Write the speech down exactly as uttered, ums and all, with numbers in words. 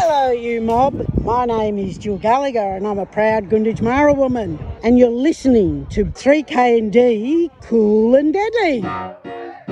Hello, you mob. My name is Jill Gallagher and I'm a proud Gunditjmara woman. And you're listening to three K and D Cool and Deadly.